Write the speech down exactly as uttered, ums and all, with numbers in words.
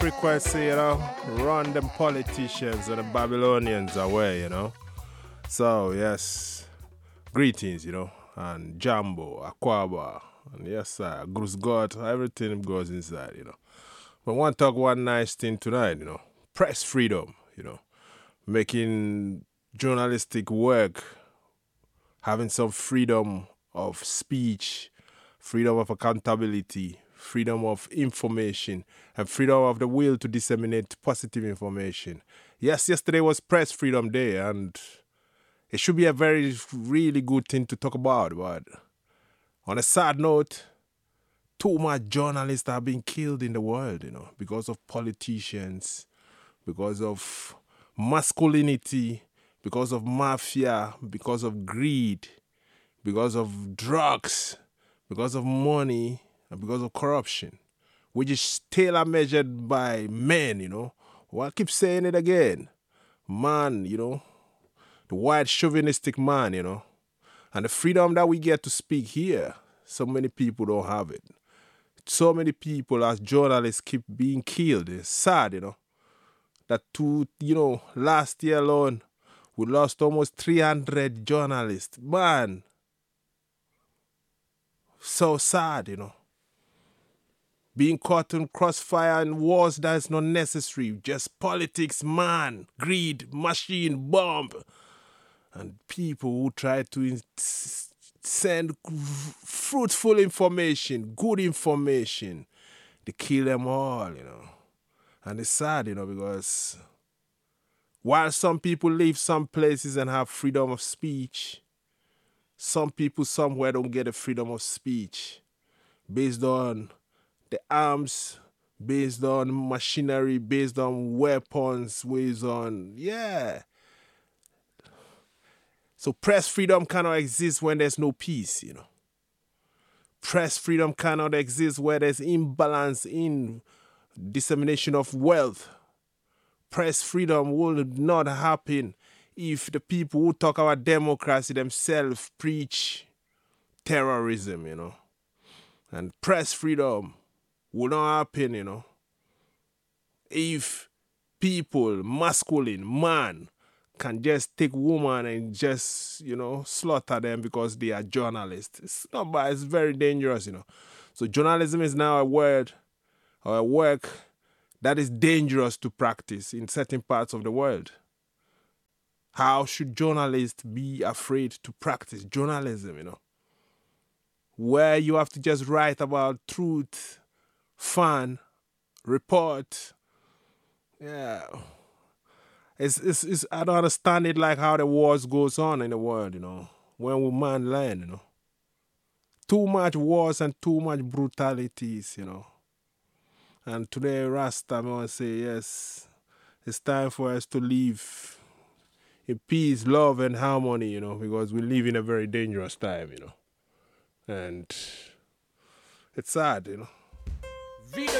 frequency, you know, run them politicians and the Babylonians away, you know. So, yes, greetings, you know, and Jambo, Aquaba, and yes, sir, Grus God, everything goes inside, you know. But I want to talk one nice thing tonight, you know, press freedom, you know, making journalistic work, having some freedom of speech, freedom of accountability, freedom of information, and freedom of the will to disseminate positive information. Yes, yesterday was Press Freedom Day, and it should be a very, really good thing to talk about. But on a sad note, too much journalists are being killed in the world, you know, because of politicians, because of masculinity, because of mafia, because of greed, because of drugs, because of money, and because of corruption, which is tailor-measured by men, you know. Well, I keep saying it again. Man, you know, the white chauvinistic man, you know, and the freedom that we get to speak here, so many people don't have it. So many people as journalists keep being killed. It's sad, you know, that two, you know, last year alone, we lost almost three hundred journalists. Man, so sad, you know. Being caught in crossfire and wars that is not necessary. Just politics, man, greed, machine, bomb. And people who try to in- send fruitful information, good information, they kill them all, you know. And it's sad, you know, because while some people live some places and have freedom of speech, some people somewhere don't get the freedom of speech based on the arms, based on machinery, based on weapons, based on, yeah. So press freedom cannot exist when there's no peace, you know. Press freedom cannot exist where there's imbalance in dissemination of wealth. Press freedom will not happen if the people who talk about democracy themselves preach terrorism, you know. And press freedom will not happen, you know, if people, masculine, man, can just take woman and just, you know, slaughter them because they are journalists. It's not bad, it's very dangerous, you know. So journalism is now a word or a work that is dangerous to practice in certain parts of the world. How should journalists be afraid to practice journalism, you know? Where you have to just write about truth, fun, report. Yeah. It's, it's, it's, I don't understand it like how the wars goes on in the world, you know, when we man land, you know. Too much wars and too much brutalities, you know. And today, Rasta, I want to say, yes, it's time for us to live in peace, love, and harmony, you know, because we live in a very dangerous time, you know. And it's sad, you know.